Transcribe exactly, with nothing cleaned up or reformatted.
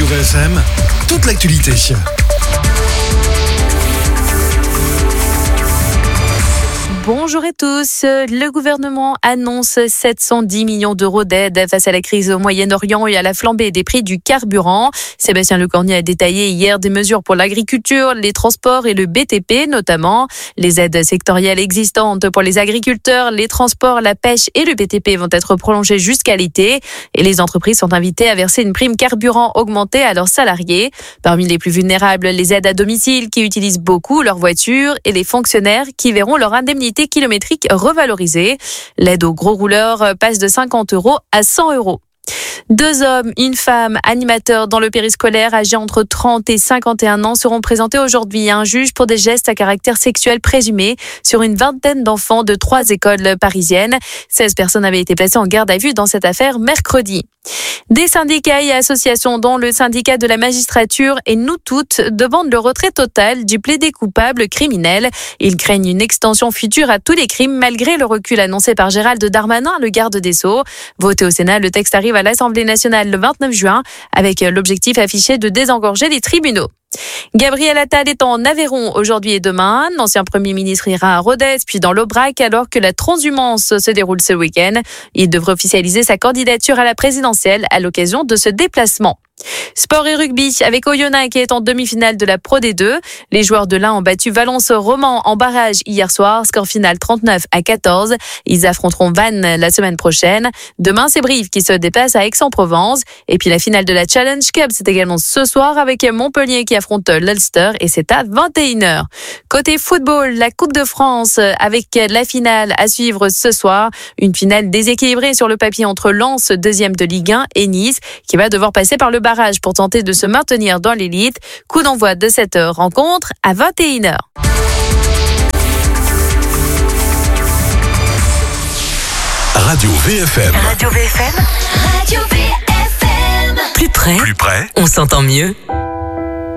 V F M, toute l'actualité. Bonjour à tous. Le gouvernement annonce sept cent dix millions d'euros d'aide face à la crise au Moyen-Orient et à la flambée des prix du carburant. Sébastien Lecornu a détaillé hier des mesures pour l'agriculture, les transports et le B T P notamment. Les aides sectorielles existantes pour les agriculteurs, les transports, la pêche et le B T P vont être prolongées jusqu'à l'été. Et les entreprises sont invitées à verser une prime carburant augmentée à leurs salariés. Parmi les plus vulnérables, les aides à domicile qui utilisent beaucoup leur voiture et les fonctionnaires qui verront leur indemnité kilométrique revalorisée. L'aide aux gros rouleurs passe de cinquante euros à cent euros. Deux hommes, une femme, animateurs dans le périscolaire âgés entre trente et cinquante et un ans seront présentés aujourd'hui à un juge pour des gestes à caractère sexuel présumés sur une vingtaine d'enfants de trois écoles parisiennes. seize personnes avaient été placées en garde à vue dans cette affaire mercredi. Des syndicats et associations dont le syndicat de la magistrature et Nous Toutes demandent le retrait total du plaidé coupable criminel. Ils craignent une extension future à tous les crimes malgré le recul annoncé par Gérald Darmanin, le garde des Sceaux. Voté au Sénat, le texte arrive à l'Assemblée nationale le vingt-neuf juin avec l'objectif affiché de désengorger les tribunaux. Gabriel Attal est en Aveyron aujourd'hui et demain. L'ancien Premier ministre ira à Rodez puis dans l'Aubrac alors que la transhumance se déroule ce week-end. Il devrait officialiser sa candidature à la présidentielle à l'occasion de ce déplacement. Sport et rugby avec Oyonnax qui est en demi-finale de la Pro D deux. Les joueurs de l'Ain ont battu Valence-Roman en barrage hier soir, score final trente-neuf à quatorze. Ils affronteront Vannes la semaine prochaine. Demain, c'est Brive qui se déplace à Aix-en-Provence. Et puis la finale de la Challenge Cup, c'est également ce soir avec Montpellier qui affronte l'Ulster et c'est à vingt et une heures. Côté football, la Coupe de France avec la finale à suivre ce soir. Une finale déséquilibrée sur le papier entre Lens, deuxième de Ligue un, et Nice qui va devoir passer par le barrage pour tenter de se maintenir dans l'élite. Coup d'envoi de cette rencontre à vingt et une heures. Radio V F M. Radio V F M. Radio V F M. Plus près, Plus près, on s'entend mieux.